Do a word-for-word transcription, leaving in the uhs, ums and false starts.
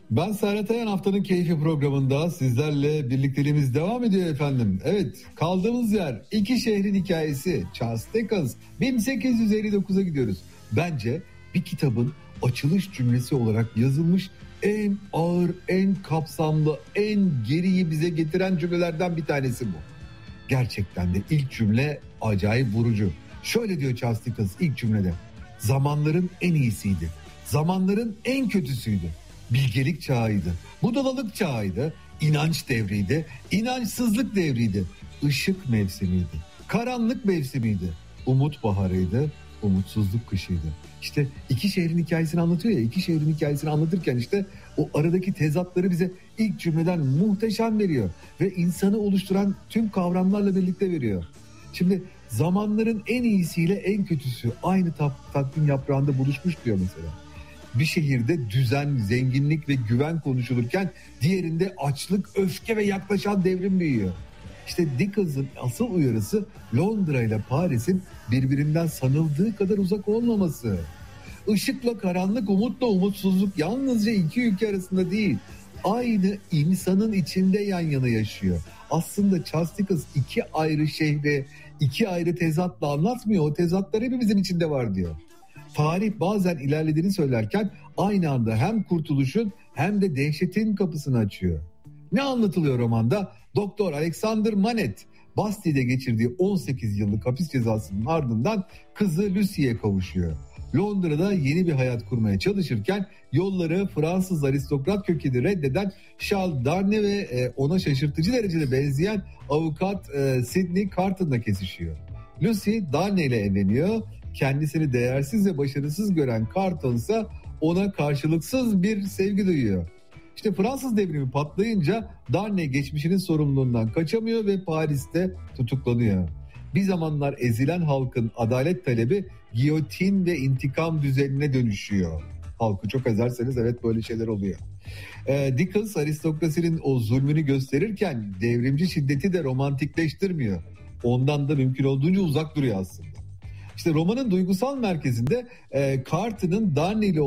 Ben Serhat Ayan, haftanın keyfi programında sizlerle birlikteliğimiz devam ediyor efendim. Evet, kaldığımız yer iki şehrin hikayesi, Charles Dickens. bin sekiz yüz elli dokuza gidiyoruz. Bence bir kitabın açılış cümlesi olarak yazılmış en ağır, en kapsamlı, en geriyi bize getiren cümlelerden bir tanesi bu. Gerçekten de ilk cümle acayip vurucu. Şöyle diyor Charles Dickens ilk cümlede: zamanların en iyisiydi, zamanların en kötüsüydü. Bilgelik çağıydı, budalalık çağıydı, inanç devriydi, inançsızlık devriydi, ışık mevsimiydi, karanlık mevsimiydi, umut baharıydı, umutsuzluk kışıydı. İşte iki şehrin hikayesini anlatıyor ya, iki şehrin hikayesini anlatırken işte o aradaki tezatları bize ilk cümleden muhteşem veriyor ve insanı oluşturan tüm kavramlarla birlikte veriyor. Şimdi zamanların en iyisiyle en kötüsü aynı tak- takvim yaprağında buluşmuş diyor mesela. Bir şehirde düzen, zenginlik ve güven konuşulurken diğerinde açlık, öfke ve yaklaşan devrim büyüyor. İşte Dickens'ın asıl uyarısı Londra ile Paris'in birbirinden sanıldığı kadar uzak olmaması. Işıkla karanlık, umutla umutsuzluk yalnızca iki ülke arasında değil, aynı insanın içinde yan yana yaşıyor. Aslında Charles Dickens iki ayrı şehri, iki ayrı tezatla anlatmıyor. O tezatlar hepimizin içinde var diyor. Tarih bazen ilerlediğini söylerken aynı anda hem kurtuluşun hem de dehşetin kapısını açıyor. Ne anlatılıyor romanda? Doktor Alexander Manet, Bastille'de geçirdiği on sekiz yıllık hapis cezasının ardından kızı Lucy'ye kavuşuyor. Londra'da yeni bir hayat kurmaya çalışırken yolları Fransız aristokrat kökeni reddeden Charles Darnley ve ona şaşırtıcı derecede benzeyen avukat Sidney Carton'la kesişiyor. Lucy Darnley ile evleniyor. Kendisini değersiz ve başarısız gören Carton ise ona karşılıksız bir sevgi duyuyor. İşte Fransız devrimi patlayınca Darnley geçmişinin sorumluluğundan kaçamıyor ve Paris'te tutuklanıyor. Bir zamanlar ezilen halkın adalet talebi giyotin ve intikam düzenine dönüşüyor. Halkı çok ezerseniz evet böyle şeyler oluyor. Ee, Dickens aristokrasinin o zulmünü gösterirken devrimci şiddeti de romantikleştirmiyor. Ondan da mümkün olduğunca uzak duruyor aslında. İşte romanın duygusal merkezinde e, Carton'ın Darnley ile